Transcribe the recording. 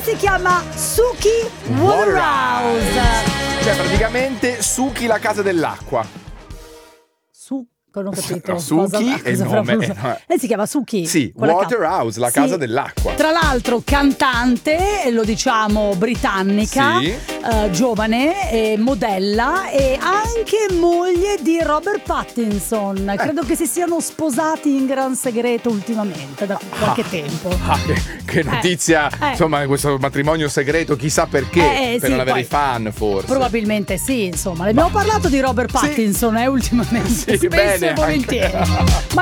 Si chiama Suki Waterhouse. Cioè praticamente Suki la casa dell'acqua. Non ho capito. No, Suki è il nome. Lei si chiama Suki? Sì, Waterhouse, la casa dell'acqua. Tra l'altro cantante, lo diciamo britannica, sì. Giovane, modella e anche moglie di Robert Pattinson. Credo che si siano sposati in gran segreto ultimamente, da qualche tempo. Che notizia, insomma, questo matrimonio segreto, chissà perché, per non avere i fan forse. Probabilmente sì, insomma. Ne abbiamo parlato di Robert Pattinson ultimamente, sì, spesso e volentieri.